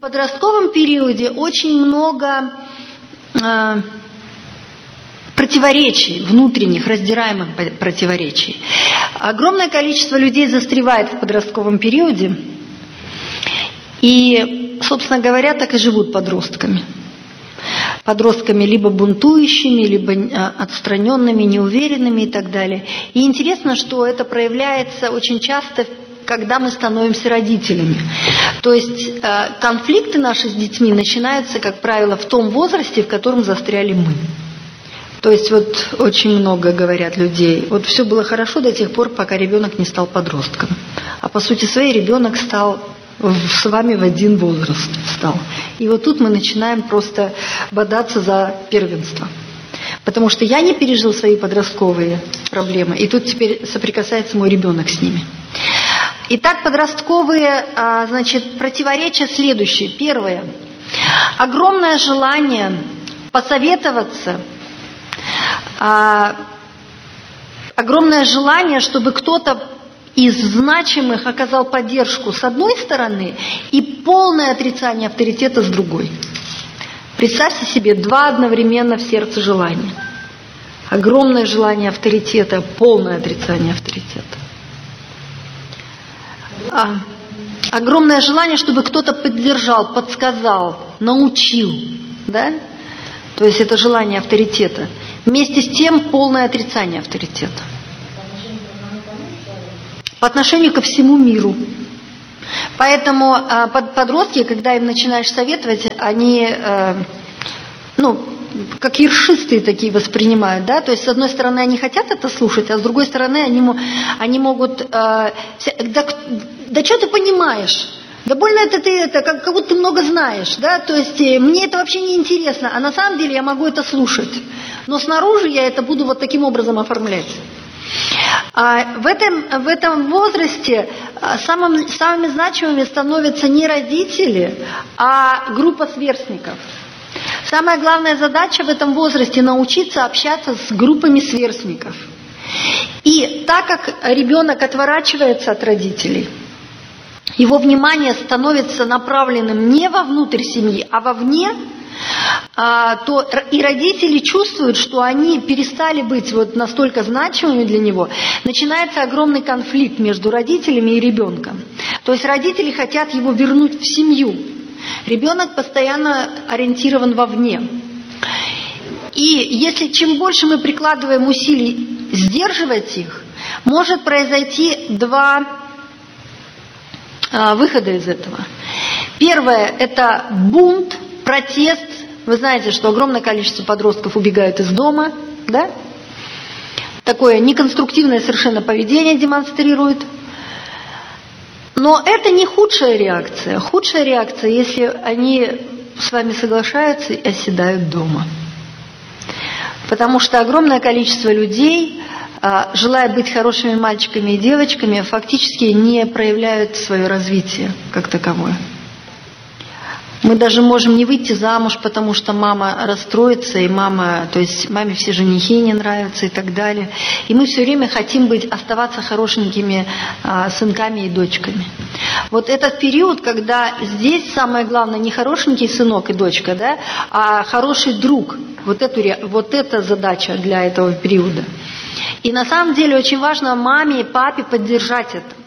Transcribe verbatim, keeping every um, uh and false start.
подростковом периоде очень много э, противоречий, внутренних, раздираемых противоречий. Огромное количество людей застревает в подростковом периоде и, собственно говоря, так и живут подростками. Подростками либо бунтующими, либо отстраненными, неуверенными и так далее. И интересно, что это проявляется очень часто, когда мы становимся родителями. То есть конфликты наши с детьми начинаются, как правило, в том возрасте, в котором застряли мы. То есть вот очень много говорят людей, вот все было хорошо до тех пор, пока ребенок не стал подростком. А по сути своей ребенок стал с вами в один возраст стал. И вот тут мы начинаем просто бодаться за первенство. Потому что я не пережил свои подростковые проблемы, и тут теперь соприкасается мой ребенок с ними. Итак, подростковые, значит, противоречия следующие. Первое. Огромное желание посоветоваться, огромное желание, чтобы кто-то из значимых оказал поддержку с одной стороны и полное отрицание авторитета с другой. Представьте себе два одновременно в сердце желания. Огромное желание авторитета, полное отрицание авторитета. А, огромное желание, чтобы кто-то поддержал, подсказал, научил. Да? То есть это желание авторитета. Вместе с тем полное отрицание авторитета. По отношению ко всему миру. Поэтому э, подростки, когда им начинаешь советовать, они, э, ну, как ершистые такие воспринимают, да, то есть с одной стороны они хотят это слушать, а с другой стороны они, они могут, э, да, да что ты понимаешь? Да больно это ты, это, как, как будто ты много знаешь, да, то есть мне это вообще не интересно, а на самом деле я могу это слушать, но снаружи я это буду вот таким образом оформлять. А в, этом, в этом возрасте самым, самыми значимыми становятся не родители, а группа сверстников. Самая главная задача в этом возрасте – научиться общаться с группами сверстников. И так как ребенок отворачивается от родителей, его внимание становится направленным не вовнутрь семьи, а вовне, то и родители чувствуют, что они перестали быть вот настолько значимыми для него. Начинается огромный конфликт между родителями и ребенком. То есть родители хотят его вернуть в семью. Ребенок постоянно ориентирован вовне. И если чем больше мы прикладываем усилий сдерживать их, может произойти два выхода из этого. Первое – это бунт, протест. Вы знаете, что огромное количество подростков убегают из дома, да? Такое неконструктивное совершенно поведение демонстрирует. Но это не худшая реакция. Худшая реакция, если они с вами соглашаются и оседают дома. Потому что огромное количество людей, желая быть хорошими мальчиками и девочками, фактически не проявляют свое развитие как таковое. Мы даже можем не выйти замуж, потому что мама расстроится, и мама, то есть маме все женихи не нравятся и так далее. И мы все время хотим быть, оставаться хорошенькими а, сынками и дочками. Вот этот период, когда здесь самое главное не хорошенький сынок и дочка, да, а хороший друг. Вот, эту, вот эта задача для этого периода. И на самом деле очень важно маме и папе поддержать это.